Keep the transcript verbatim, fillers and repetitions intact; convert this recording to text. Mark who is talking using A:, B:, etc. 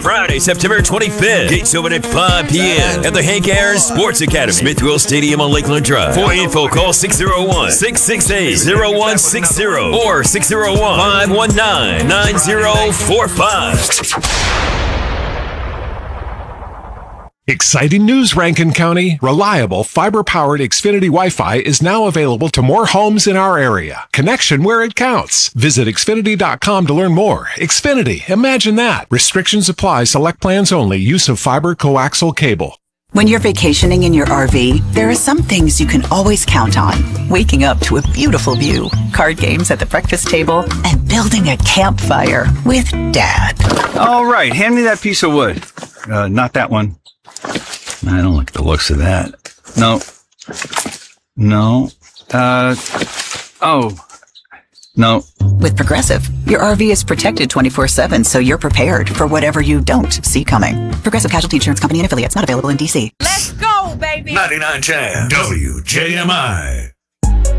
A: Friday, September twenty-fifth. Gates open at five p.m. at the Hank Aaron Sports Academy, Smithville Stadium on Lakeland Drive. For info, call six oh one, six six eight, oh one six oh or six oh one, five one nine, nine oh four five.
B: Exciting news, Rankin County. Reliable, fiber-powered Xfinity Wi-Fi is now available to more homes in our area. Connection where it counts. Visit Xfinity dot com to learn more. Xfinity, imagine that. Restrictions apply. Select plans only. Use of fiber coaxial cable.
C: When you're vacationing in your R V, there are some things you can always count on. Waking up to a beautiful view, card games at the breakfast table, and building a campfire with Dad.
D: All right, hand me that piece of wood. Uh, not that one. I don't like the looks of that. No. No. Uh, oh. No.
C: With Progressive, your R V is protected twenty-four seven, so you're prepared for whatever you don't see coming. Progressive Casualty Insurance Company and affiliates, not available in D C.
E: Let's go, baby!
F: ninety-nine Jam, W J M I.